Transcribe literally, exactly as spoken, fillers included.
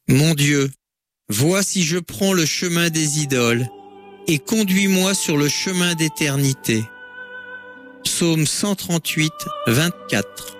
Mon Dieu, vois si je prends le chemin des idoles et conduis-moi sur le chemin d'éternité. Psaume cent trente-huit, vingt-quatre.